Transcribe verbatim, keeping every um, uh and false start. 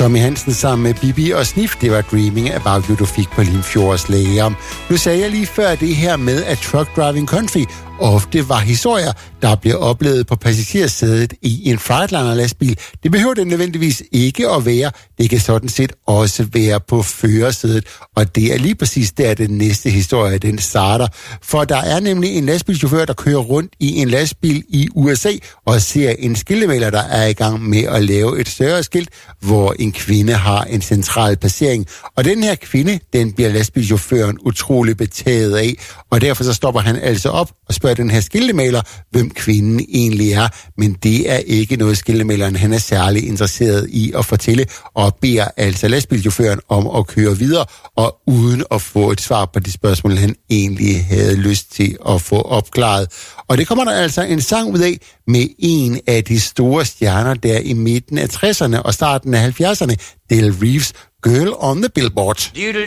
Tommy Hansen sammen med Bibi og Sniff, det var Dreaming About You, du fik på Limfjords Lager. Nu sagde jeg lige før det her med, at Truck Driving Country ofte var historier, der bliver oplevet på passagersædet i en Freightliner-lastbil. Det behøver det nødvendigvis ikke at være. Det kan sådan set også være på førersædet. Og det er lige præcis der, den næste historie, den starter. For der er nemlig en lastbilchauffør, der kører rundt i en lastbil i U S A og ser en skiltemaler, der er i gang med at lave et større skilt, hvor en kvinde har en central placering. Og den her kvinde, den bliver lastbilchaufføren utrolig betaget af. Og derfor så stopper han altså op og spørger den her skiltemaler, hvem kvinden egentlig er. Men det er ikke noget, skiltemaleren han er særlig interesseret i at fortælle, og beder altså lastbilchaufføren om at køre videre, og uden at få et svar på de spørgsmål, han egentlig havde lyst til at få opklaret. Og det kommer der altså en sang ud af med en af de store stjerner der i midten af tresserne og starten af halvfjerdserne, Del Reeves, Girl on the Billboard.